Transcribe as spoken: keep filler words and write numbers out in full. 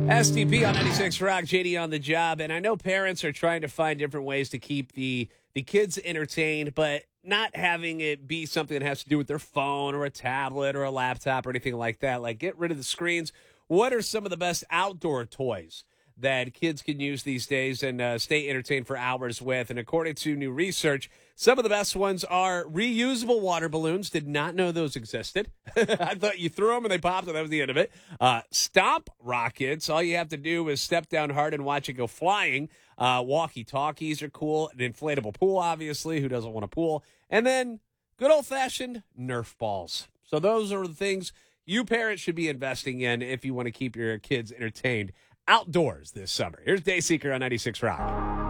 S T P on ninety-six Rock, J D on the job. And I know parents are trying to find different ways to keep the, the kids entertained, but not having it be something that has to do with their phone or a tablet or a laptop or anything like that. Like, get rid of the screens. What are some of the best outdoor toys that kids can use these days and uh, stay entertained for hours with? And according to new research, some of the best ones are reusable water balloons. Did not know those existed. I thought you threw them and they popped and that was the end of it. Uh, stomp rockets. All you have to do is step down hard and watch it go flying. Uh, walkie-talkies are cool. An inflatable pool, obviously. Who doesn't want a pool? And then good old-fashioned Nerf balls. So those are the things you parents should be investing in if you want to keep your kids entertained outdoors this summer. Here's Dayseeker on ninety-six Rock.